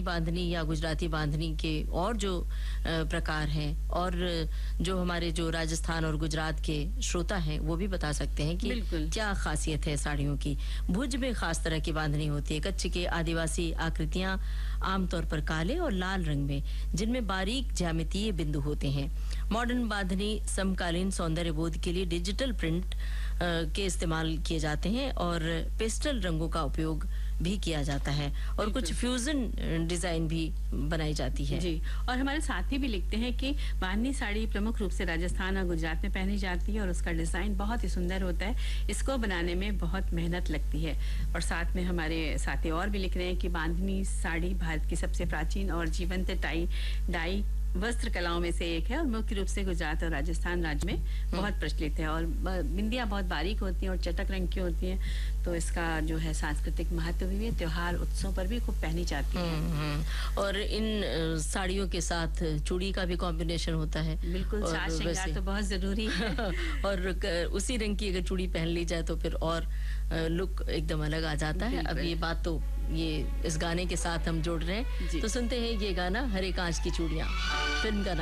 बांधनी या गुजराती बांधनी के और जो प्रकार हैं, और जो हमारे जो राजस्थान और गुजरात के श्रोता हैं वो भी बता सकते हैं कि क्या खासियत है साड़ियों की। भुज में खास तरह की बांधनी होती है। कच्छ के आदिवासी आकृतियां आमतौर पर काले और लाल रंग में, जिनमें बारीक ज्यामितीय बिंदु होते हैं। मॉडर्न बांधनी समकालीन सौंदर्य बोध के लिए डिजिटल प्रिंट के इस्तेमाल किए जाते हैं और पेस्टल रंगों का उपयोग भी किया जाता है, और कुछ फ्यूजन डिजाइन भी बनाई जाती है जी। और हमारे साथी भी लिखते हैं कि बांधनी साड़ी प्रमुख रूप से राजस्थान और गुजरात में पहनी जाती है और उसका डिजाइन बहुत ही सुंदर होता है। इसको बनाने में बहुत मेहनत लगती है। और साथ में हमारे साथी और भी लिख रहे हैं कि बांधनी साड़ी भारत की सबसे प्राचीन और जीवंत डाई वस्त्र कलाओं में से एक है और मुख्य रूप से गुजरात और राजस्थान राज्य में बहुत प्रचलित है। और बिंदियां बहुत बारीक होती हैं और चटक रंग की होती हैं, तो इसका जो है सांस्कृतिक महत्व भी है। त्योहार उत्सव पर भी खूब पहनी जाती है। और इन साड़ियों के साथ चूड़ी का भी कॉम्बिनेशन होता है। बिल्कुल, साज श्रृंगार तो बहुत जरूरी है। और उसी रंग की अगर चूड़ी पहन ली जाए तो फिर और लुक एकदम अलग आ जाता है। अब ये बात तो ये इस गाने के साथ हम जोड़ रहे हैं, तो सुनते हैं ये गाना हरे कांच की चूड़ियां, फिल्म का